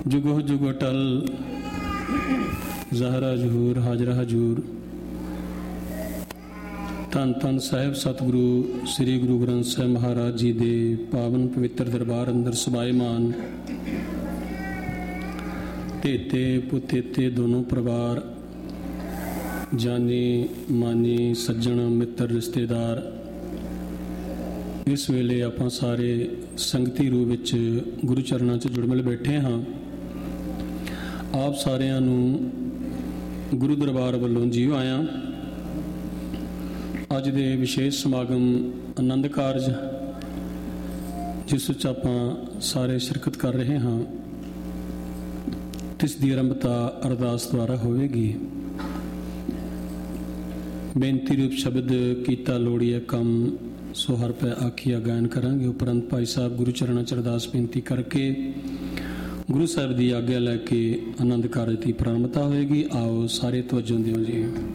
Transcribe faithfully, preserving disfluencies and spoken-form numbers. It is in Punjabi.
जुगो जुगो टल ज़हरा जहूर हाजरा हजूर। धन धन साहिब सतगुरु श्री गुरु ग्रंथ साहिब महाराज जी दे पावन पवित्र दरबार अंदर सबाईमान तेते पुतेते दोनों परिवार, जानी मानी सज्जन मित्र रिश्तेदार, इस वेले आपां सारे संगती रूप विच गुरु चरणां च जुड़ मिल बैठे हाँ। आप सारिਆਂ ਨੂੰ गुरु दरबार ਵੱਲੋਂ ਜੀਓ ਆਇਆਂ। ਅੱਜ ਦੇ ਵਿਸ਼ੇਸ਼ ਸਮਾਗਮ ਆਨੰਦ ਕਾਰਜ ਜਿਸ ਵਿੱਚ ਆਪਾਂ ਸਾਰੇ ਸ਼ਿਰਕਤ ਕਰ ਰਹੇ ਹਾਂ, ਇਸ ਦੀ ਆਰੰਭਤਾ ਅਰਦਾਸ ਦੁਆਰਾ ਹੋਵੇਗੀ। ਬੇਨਤੀ ਰੂਪ ਸ਼ਬਦ ਕੀਤਾ ਲੋੜੀਏ ਕੰਮ ਸੋ ਹਰ ਪੈ ਆਖੀਆ ਗਾਇਨ ਕਰਾਂਗੇ। ਉਪਰੰਤ ਭਾਈ ਸਾਹਿਬ ਗੁਰੂ ਚਰਨਾਂ ਚ ਅਰਦਾਸ ਬੇਨਤੀ ਕਰਕੇ ਗੁਰੂ ਸਾਹਿਬ ਦੀ ਆਗਿਆ ਲੈ ਕੇ ਆਨੰਦ ਕਾਰਜ ਦੀ ਪ੍ਰਾਰੰਭਤਾ ਹੋਏਗੀ। ਆਓ ਸਾਰੇ ਤਵੱਜੋ ਦਿਓ ਜੀ।